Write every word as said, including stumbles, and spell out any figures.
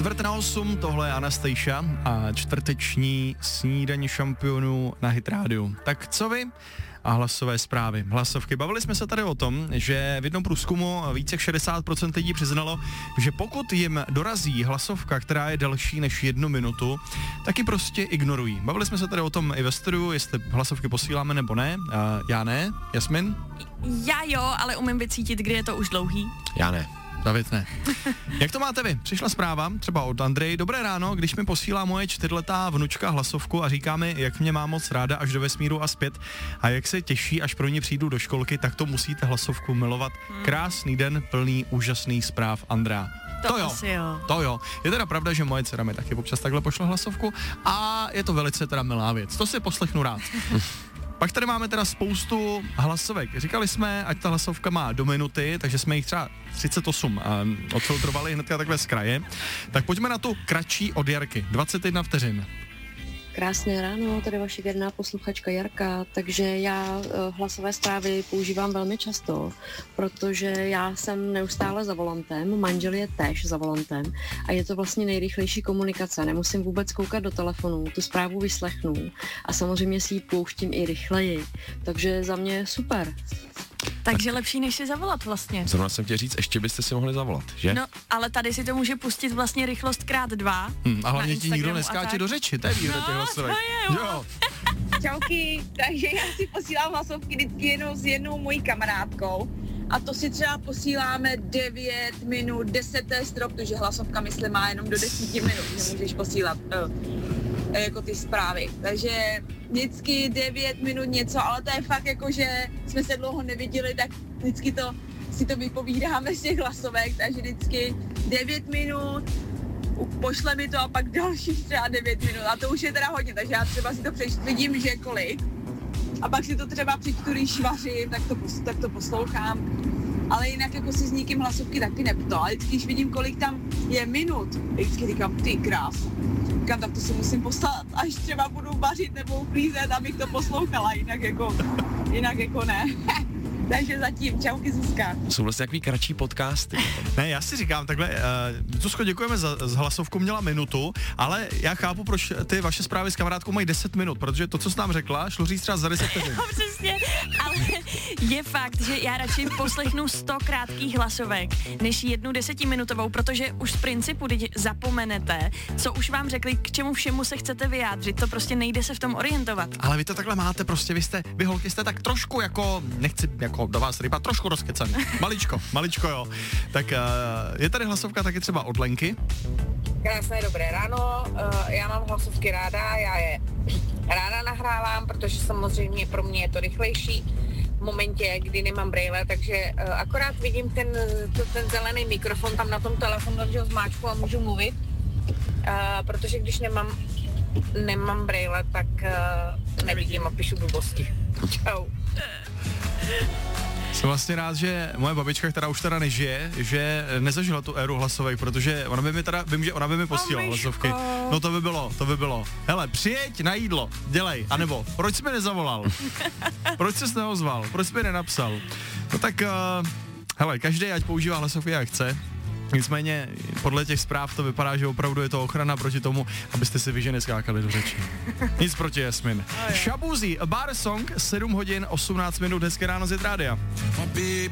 Čtvrt na osm, tohle je Anastasia a čtvrteční snídaně šampionů na Hit rádiu. Tak co vy? A hlasové zprávy, hlasovky. Bavili jsme se tady o tom, že v jednom průzkumu více jak šedesát procent lidí přiznalo, že pokud jim dorazí hlasovka, která je delší než jednu minutu, tak ji prostě ignorují. Bavili jsme se tady o tom i ve studiu, jestli hlasovky posíláme nebo ne. Uh, já ne, Jasmin? Já jo, ale umím vycítit, kdy je to už dlouhý. Já ne. David ne. Jak to máte vy? Přišla zpráva, třeba od Andrej. Dobré ráno, když mi posílá moje čtyřletá vnučka hlasovku a říká mi, jak mě má moc ráda až do vesmíru a zpět a jak se těší, až pro ně přijdu do školky, tak to musíte hlasovku milovat. Krásný den, plný úžasných zpráv, Andrea. To, to jo, asi jo. To jo. Je teda pravda, že moje dcera mi taky občas takhle pošla hlasovku a je to velice teda milá věc. To si poslechnu rád. Pak tady máme teda spoustu hlasovek. Říkali jsme, ať ta hlasovka má do minuty, takže jsme jich třeba třicet osm um, odfiltrovali hnedka takhle z kraje. Tak pojďme na tu kratší od Jarky. dvacet jedna vteřin. Krásné ráno, tady vaše věrná posluchačka Jarka, takže já uh, hlasové zprávy používám velmi často, protože já jsem neustále za volantem, manžel je též za volantem a je to vlastně nejrychlejší komunikace, nemusím vůbec koukat do telefonu, tu zprávu vyslechnu a samozřejmě si ji pouštím i rychleji, takže za mě super. Takže lepší, než si zavolat vlastně. Zrovna jsem chtěl říct, ještě byste si mohli zavolat, že? No, ale tady si to může pustit vlastně rychlost krát dva. Hmm, a hlavně ti nikdo neskáče do řeči, to je výhoda těch hlasovek. To je, jo. Čauky, takže já si posílám hlasovky vždycky jenom s jednou mojí kamarádkou a to si třeba posíláme devět minut, deset je strop, protože hlasovka myslím má jenom do deseti minut, že můžeš posílat uh, jako ty zprávy. Takže vždycky devět minut něco, ale to je fakt jako, že jsme se dlouho neviděli, tak vždycky to si to vypovídáme z těch hlasovek, takže vždycky devět minut, pošle mi to a pak další třeba devět minut a to už je teda hodně, takže já třeba si to přečtu, vidím, že kolik a pak si to třeba přečtu, když vařím, tak to, tak to poslouchám, ale jinak jako si s nikým hlasovky taky nepto, ale vždycky, když vidím, kolik tam je minut, vždycky říkám, ty krás, říkám, tak to si musím poslat, až třeba budu vařit nebo uklízet, abych to poslouchala, jinak jako, jinak jako ne. Takže zatím, čauky Zuzka. Jsou vlastně takový kratší podcasty. Ne, já si říkám takhle, uh, Zuzko, děkujeme za, za hlasovku, měla minutu, ale já chápu, proč ty vaše zprávy s kamarádkou mají deset minut, protože to, co jsi nám řekla, šlo říct třeba za deset vteřin. No přesně, ale je fakt, že já radši poslechnu sto krátkých hlasovek, než jednu desetiminutovou, protože už z principu, když zapomenete, co už vám řekli, k čemu všemu se chcete vyjádřit, to prostě nejde se v tom orientovat. Ale vy to takhle máte, prostě vy jste, vy holky jste tak trošku jako, nechci jako do vás ryba, trošku rozkecaný. Maličko, maličko jo. Tak uh, je tady hlasovka taky třeba od Lenky. Krásné dobré ráno, uh, já mám hlasovky ráda, já je ráda nahrávám, protože samozřejmě pro mě je to rychlejší v momentě, kdy nemám brejle, takže uh, akorát vidím ten, to, ten zelený mikrofon tam na tom telefonu, že ho zmáčku a můžu mluvit, uh, protože když nemám, nemám brejle, tak uh, nevidím a píšu blbosti. Čau. Jsem vlastně rád, že moje babička, která už teda nežije, že nezažila tu éru hlasovek, protože ona by mi teda, vím, že ona by mi posílala hlasovky. No to by bylo, to by bylo. Hele, přijeď na jídlo, dělej, anebo proč jsi mi nezavolal? Proč jsi neozval? Proč jsi mi nenapsal? No tak, uh, hele, každý ať používá hlasovky, jak chce. Nicméně podle těch zpráv to vypadá, že opravdu je to ochrana proti tomu, abyste si vy ženy skákali do řeči. Nic proti Jasmin. Shaboozey, A Bar Song, sedm hodin osmnáct minut, hezké ráno z Hit rádia.